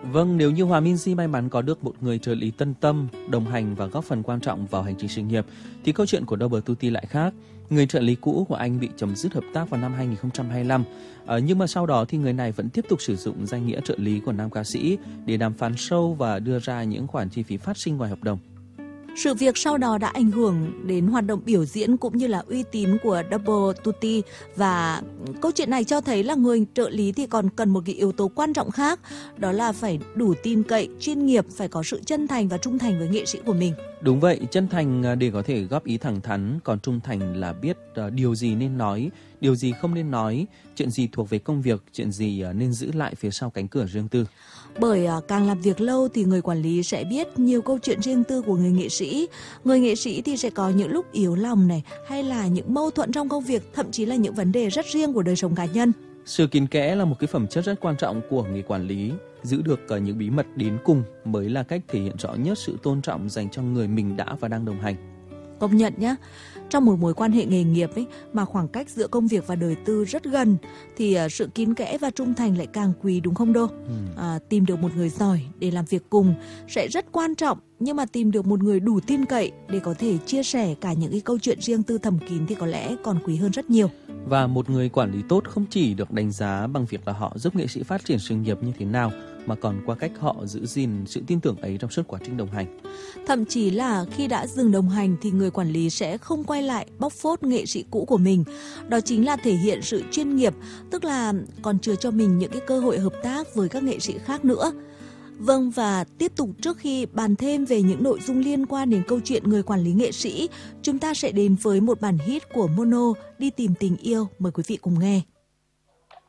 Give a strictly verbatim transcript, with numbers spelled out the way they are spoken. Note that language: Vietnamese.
Vâng, nếu như Hòa Minzy may mắn có được một người trợ lý tân tâm, đồng hành và góp phần quan trọng vào hành trình sự nghiệp, thì câu chuyện của Double Tutti lại khác. Người trợ lý cũ của anh bị chấm dứt hợp tác vào năm hai nghìn không trăm hai mươi lăm, à, nhưng mà sau đó thì người này vẫn tiếp tục sử dụng danh nghĩa trợ lý của nam ca sĩ để đàm phán show và đưa ra những khoản chi phí phát sinh ngoài hợp đồng. Sự việc sau đó đã ảnh hưởng đến hoạt động biểu diễn cũng như là uy tín của Double Tutti, và câu chuyện này cho thấy là người trợ lý thì còn cần một cái yếu tố quan trọng khác, đó là phải đủ tin cậy, chuyên nghiệp, phải có sự chân thành và trung thành với nghệ sĩ của mình. Đúng vậy, chân thành để có thể góp ý thẳng thắn, còn trung thành là biết điều gì nên nói, điều gì không nên nói, chuyện gì thuộc về công việc, chuyện gì nên giữ lại phía sau cánh cửa riêng tư. Bởi càng làm việc lâu thì người quản lý sẽ biết nhiều câu chuyện riêng tư của người nghệ sĩ. Người nghệ sĩ thì sẽ có những lúc yếu lòng này, hay là những mâu thuẫn trong công việc, thậm chí là những vấn đề rất riêng của đời sống cá nhân. Sự kín kẽ là một cái phẩm chất rất quan trọng của người quản lý. Giữ được những bí mật đến cùng mới là cách thể hiện rõ nhất sự tôn trọng dành cho người mình đã và đang đồng hành. Công nhận nhé, trong một mối quan hệ nghề nghiệp ấy, mà khoảng cách giữa công việc và đời tư rất gần thì uh, sự kín kẽ và trung thành lại càng quý, đúng không Đô? Ừ. À, tìm được một người giỏi để làm việc cùng sẽ rất quan trọng, nhưng mà tìm được một người đủ tin cậy để có thể chia sẻ cả những cái câu chuyện riêng tư thầm kín thì có lẽ còn quý hơn rất nhiều. Và một người quản lý tốt không chỉ được đánh giá bằng việc là họ giúp nghệ sĩ phát triển sự nghiệp như thế nào, mà còn qua cách họ giữ gìn sự tin tưởng ấy trong suốt quá trình đồng hành. Thậm chí là khi đã dừng đồng hành thì người quản lý sẽ không quay lại bóc phốt nghệ sĩ cũ của mình. Đó chính là thể hiện sự chuyên nghiệp, tức là còn chừa cho mình những cái cơ hội hợp tác với các nghệ sĩ khác nữa. Vâng, và tiếp tục trước khi bàn thêm về những nội dung liên quan đến câu chuyện người quản lý nghệ sĩ, chúng ta sẽ đến với một bản hit của Mono, Đi tìm tình yêu. Mời quý vị cùng nghe.